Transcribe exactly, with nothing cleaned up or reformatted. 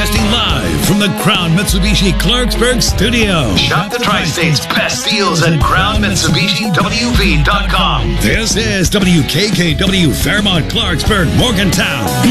Broadcasting live from the Crown Mitsubishi Clarksburg studio. Shop the Tri-State's best deals at Crown Mitsubishi W V dot com. This is W K K W Fairmont, Clarksburg, Morgantown.